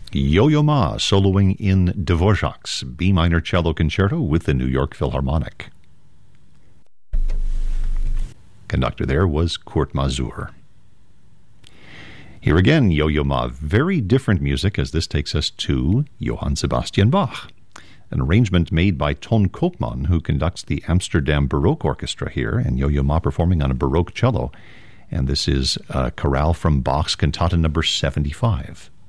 Yo-Yo Ma soloing in Dvorak's B minor cello concerto with the New York Philharmonic. Conductor there was Kurt Masur. Here again, Yo-Yo Ma, very different music as this takes us to Johann Sebastian Bach, an arrangement made by Ton Koopman, who conducts the Amsterdam Baroque Orchestra here, and Yo-Yo Ma performing on a Baroque cello. And this is a chorale from Bach's Cantata number 75.